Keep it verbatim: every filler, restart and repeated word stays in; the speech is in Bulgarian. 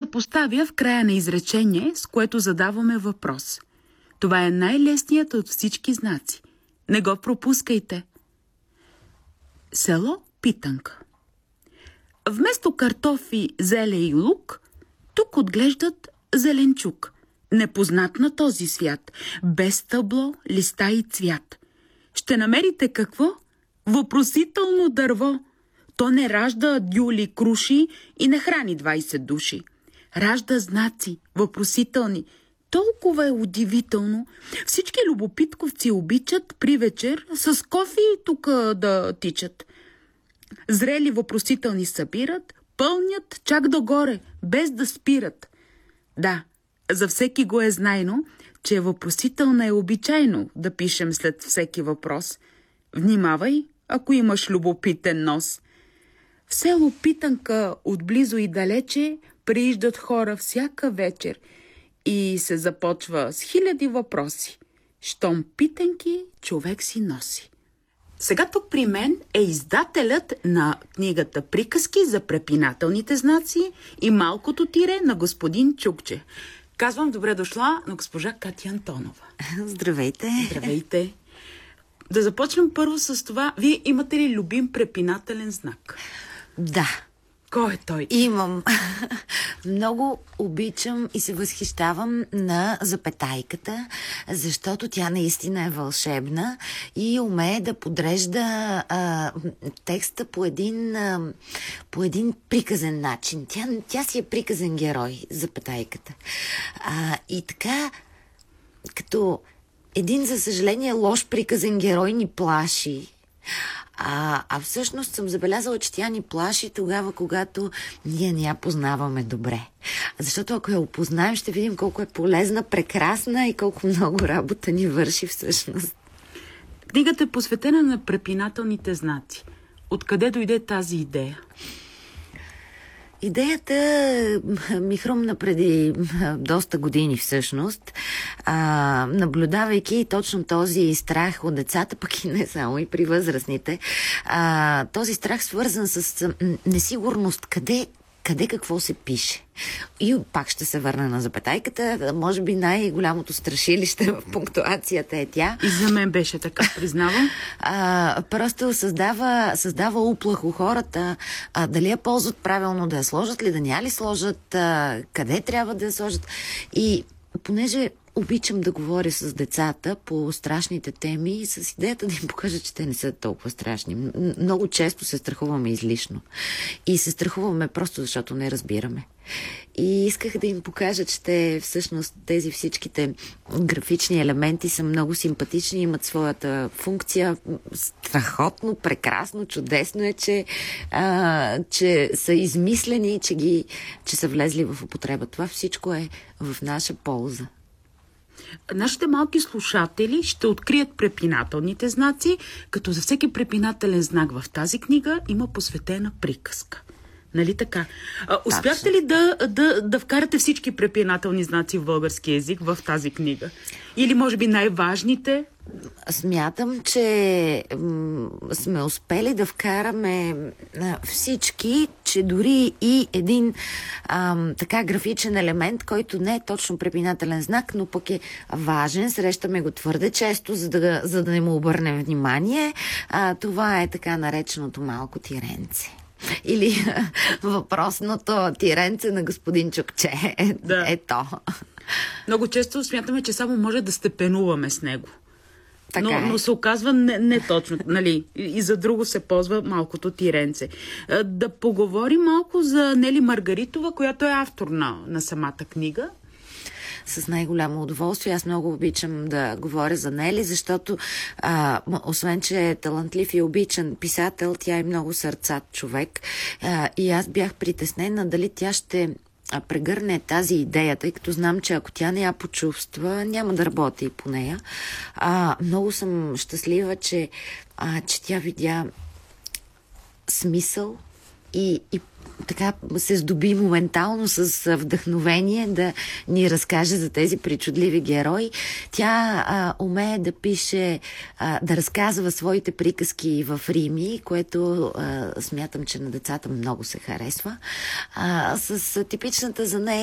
се поставя в края на изречение, с което задаваме въпрос. Това е най-лесният от всички знаци. Не го пропускайте. Село Питанка. Вместо картофи, зеле и лук, тук отглеждат зеленчук. Непознат на този свят, без стъбло, листа и цвят. Ще намерите какво? Въпросително дърво. То не ражда дюли, круши и не храни двайсет души. Ражда знаци, въпросителни. Толкова е удивително. Всички любопитковци обичат при вечер с кофи тук да тичат. Зрели въпросителни събират, пълнят чак догоре, без да спират. Да, за всеки го е знайно, че въпросителна е обичайно да пишем след всеки въпрос. Внимавай, ако имаш любопитен нос. В село Питанка отблизо и далече прииждат хора всяка вечер и се започва с хиляди въпроси. Щом питанки човек си носи. Сега тук при мен е издателят на книгата Приказки за препинателните знаци и малкото тире на господин Чукче. Казвам добре дошла на госпожа Катя Антонова. Здравейте. Здравейте. Да започнем първо с това. Вие имате ли любим препинателен знак? Да. Кой е той? Имам. Много обичам и се възхищавам на запетайката, защото тя наистина е вълшебна и умее да подрежда а, текста по един, а, по един приказен начин. Тя, тя си е приказен герой, запетайката. А, и така, като един, за съжаление, лош приказен герой ни плаши. А, а всъщност съм забелязала, че тя ни плаши тогава, когато ние не я познаваме добре. Защото ако я опознаем, ще видим колко е полезна, прекрасна и колко много работа ни върши всъщност. Книгата е посветена на препинателните знаци. Откъде дойде тази идея? Идеята ми хрумна преди доста години всъщност, а, наблюдавайки точно този страх от децата, пък и не само, и при възрастните. А, този страх свързан с несигурност, къде къде какво се пише. И пак ще се върна на запетайката. Може би най-голямото страшилище в пунктуацията е тя. И за мен беше така, признавам. А, просто създава, създава уплах у хората. А, дали я ползват правилно, да я сложат ли, да ня ли сложат, а, къде трябва да я сложат. И понеже обичам да говоря с децата по страшните теми, с идеята да им покажа, че те не са толкова страшни. Много често се страхуваме излишно. И се страхуваме просто защото не разбираме. И исках да им покажа, че те всъщност тези всичките графични елементи са много симпатични, имат своята функция. Страхотно, прекрасно, чудесно е, че, а, че са измислени, че, ги, че са влезли в употреба. Това всичко е в наша полза. Нашите малки слушатели ще открият препинателните знаци, като за всеки препинателен знак в тази книга има посветена приказка. Нали така? А, успяхте ли да, да, да вкарате всички препинателни знаци в български език в тази книга? Или може би най-важните? Смятам, че м- сме успели да вкараме а, всички, че дори и един а, така графичен елемент, който не е точно препинателен знак, но пък е важен, срещаме го твърде често, за да, за да не му обърнем внимание. А, това е така нареченото малко тиренце. Или въпросното тиренце на господин Чукче. Да. Ето. Много често смятаме, че само може да степенуваме с него. Така но, е. но се оказва не, не точно. Нали? И за друго се ползва малкото тиренце. Да поговорим малко за Нели Маргаритова, която е автор на, на самата книга. С най-голямо удоволствие. Аз много обичам да говоря за Нели, защото а, освен, че е талантлив и обичан писател, тя е много сърцат човек. А, и аз бях притеснена дали тя ще прегърне тази идея, тъй като знам, че ако тя не я почувства, няма да работи по нея. А, много съм щастлива, че, а, че тя видя смисъл и, и така се здоби моментално с вдъхновение да ни разкаже за тези причудливи герои. Тя а, умее да пише, а, да разказва своите приказки в рими, което а, смятам, че на децата много се харесва. А, с типичната за нея